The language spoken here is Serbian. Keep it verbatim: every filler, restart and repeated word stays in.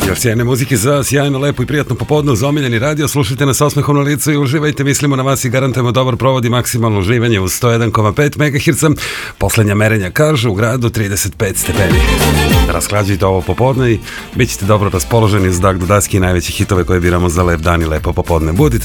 Još sjajne muzike za sjajno, lepo i prijatno popodne uz omiljeni radio. Slušajte nas osmehom na licu i uživajte. Mislimo na vas i garantujemo dobar provod i maksimalno uživanje u sto jedan zarez pet megaherca. Poslednja merenja kažu u gradu trideset pet stepeni. Rasklađujte ovo popodne i bit ćete dobro raspoloženi za dak do daski i najveće hitove koje biramo za lep dan i lepo popodne. Budite